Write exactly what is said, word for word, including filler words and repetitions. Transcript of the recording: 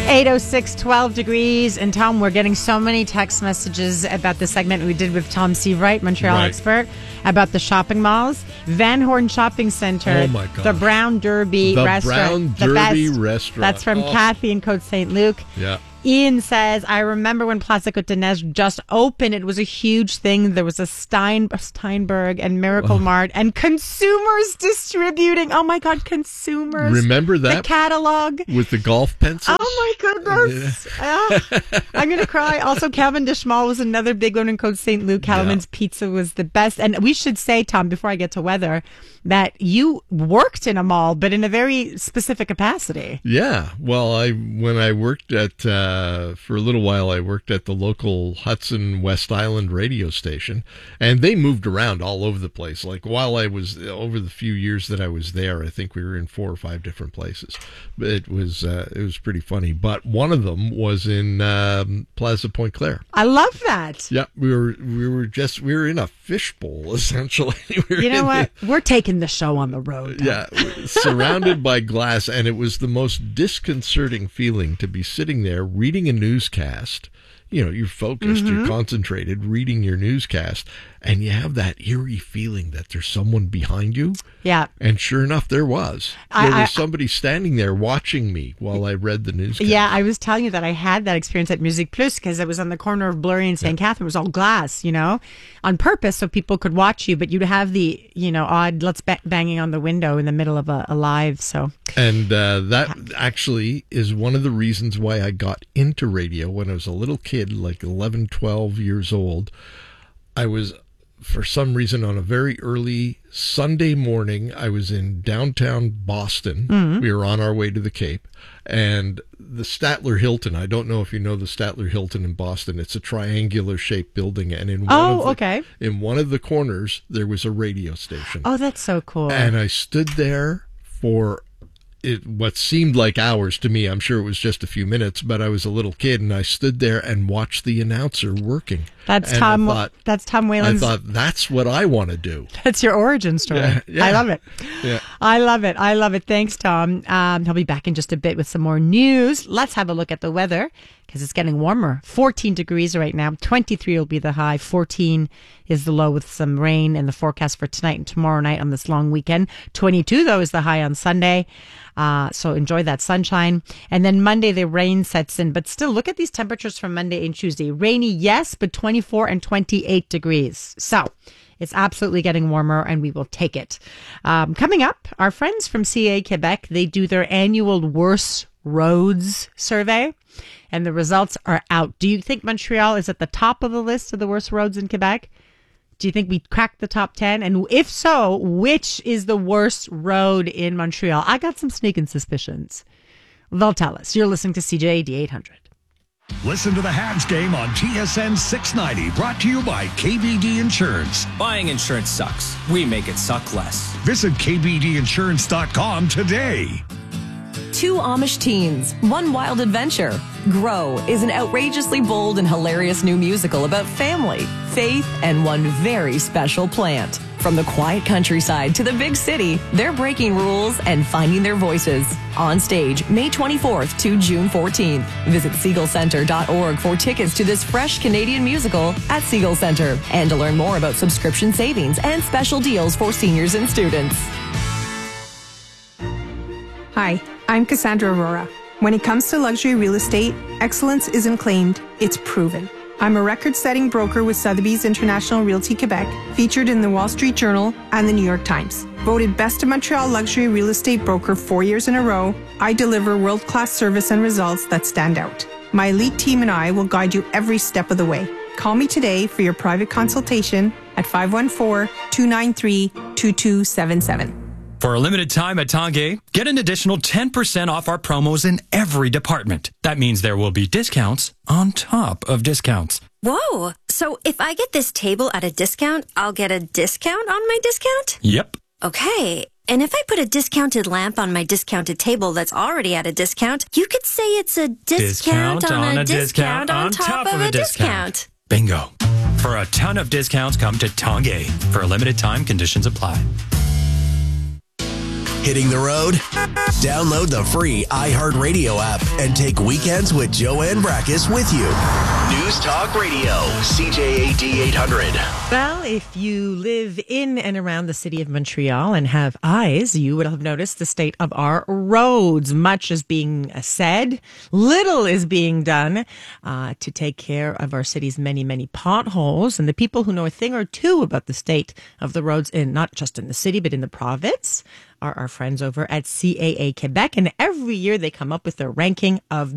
eight oh six, twelve degrees. And Tom, we're getting so many text messages about the segment we did with Tom Seawright, Montreal right. expert, about the shopping malls. Van Horn Shopping Center. Oh, my gosh. The Brown Derby the restaurant. Brown the Derby best. restaurant. That's from oh. Kathy in Côte Saint Luc. Yeah. Ian says, I remember when Place Côte d'Ivoire just opened. It was a huge thing. There was a Stein, Steinberg and Miracle Oh. Mart and consumers distributing. Oh, my God, consumers. Remember that? The catalog. With the golf pencils? Oh, my goodness. Yeah. Oh, I'm going to cry. Also, Cavendish Mall was another big one in Côte Saint Luc. Cattleman's Yeah. Pizza was the best. And we should say, Tom, before I get to weather, that you worked in a mall, but in a very specific capacity. Yeah. Well, I when I worked at, uh, for a little while, I worked at the local Hudson West Island radio station, and they moved around all over the place. Like while I was, over the few years that I was there, I think we were in four or five different places. But it was, uh, it was pretty funny. But one of them was in um, Plaza Pointe Claire. I love that. Yeah. We were, we were just, we were in a fishbowl, essentially. we were You know in what? the, We're taking the show on the road. Tom. Yeah, surrounded by glass, and it was the most disconcerting feeling to be sitting there reading a newscast. You know, you're focused, Mm-hmm. you're concentrated, reading your newscast, and you have that eerie feeling that there's someone behind you. Yeah. And sure enough, there was. There I- was I- somebody standing there watching me while I read the newscast. Yeah, I was telling you that I had that experience at Musique Plus because it was on the corner of Blurry and Saint Catherine. It was all glass, you know, on purpose so people could watch you, but you'd have the, you know, odd let's ba- banging on the window in the middle of a, a live. So, And uh, that actually is one of the reasons why I got into radio when I was a little kid, like eleven, twelve years old. I was, for some reason, on a very early Sunday morning, I was in downtown Boston. Mm-hmm. We were on our way to the Cape. And the Statler Hilton, I don't know if you know the Statler Hilton in Boston. It's a triangular shaped building. And in one, Oh, of the, okay. in one of the corners, there was a radio station. oh, that's so cool. And I stood there for it, what seemed like hours to me. I'm sure it was just a few minutes, but I was a little kid, and I stood there and watched the announcer working. That's And Tom. I thought, That's Tom I Whalen's. thought that's what I want to do. That's your origin story. Yeah, yeah. I love it. Yeah. I love it. I love it. Thanks, Tom. Um, he'll be back in just a bit with some more news. Let's have a look at the weather because it's getting warmer. fourteen degrees right now. twenty-three will be the high. fourteen is the low with some rain in the forecast for tonight and tomorrow night on this long weekend. twenty-two, though, is the high on Sunday. Uh, so enjoy that sunshine. And then Monday, the rain sets in. But still, look at these temperatures from Monday and Tuesday. Rainy, yes, but twenty-four and twenty-eight degrees. So it's absolutely getting warmer, and we will take it. Um, coming up, our friends from C A Quebec, they do their annual Worst Roads survey, and the results are out. Do you think Montreal is at the top of the list of the worst roads in Quebec? Do you think we cracked the top ten? And if so, which is the worst road in Montreal? I got some sneaking suspicions. They'll tell us. You're listening to C J A D eight hundred. Listen to the Habs game on T S N six ninety, brought to you by K B D Insurance. Buying insurance sucks. We make it suck less. Visit K B D insurance dot com today. Two Amish teens, one wild adventure. Grow is an outrageously bold and hilarious new musical about family, faith, and one very special plant. From the quiet countryside to the big city, they're breaking rules and finding their voices. On stage, May twenty-fourth to June fourteenth. Visit Siegel Center dot org for tickets to this fresh Canadian musical at Siegel Center, and to learn more about subscription savings and special deals for seniors and students. Hi, I'm Cassandra Aurora. When it comes to luxury real estate, excellence isn't claimed, it's proven. I'm a record-setting broker with Sotheby's International Realty Quebec, featured in the Wall Street Journal and the New York Times. Voted Best of Montreal Luxury Real Estate Broker four years in a row, I deliver world-class service and results that stand out. My elite team and I will guide you every step of the way. Call me today for your private consultation at five one four, two nine three, two two seven seven. For a limited time at Tanguay, get an additional ten percent off our promos in every department. That means there will be discounts on top of discounts. Whoa! So if I get this table at a discount, I'll get a discount on my discount? Yep. Okay. And if I put a discounted lamp on my discounted table that's already at a discount, you could say it's a discount, Discount on, on a a discount, discount on top, of a discount. discount. Bingo. For a ton of discounts, come to Tanguay. For a limited time, conditions apply. Hitting the road? Download the free iHeartRadio app and take Weekends with Joanne Brakis with you. News Talk Radio, C J A D eight hundred. Well, if you live in and around the city of Montreal and have eyes, you would have noticed the state of our roads. Much is being said. Little is being done uh, to take care of our city's many, many potholes. And the people who know a thing or two about the state of the roads, in not just in the city, but in the province, are our friends over at C A A Quebec. And every year they come up with their ranking of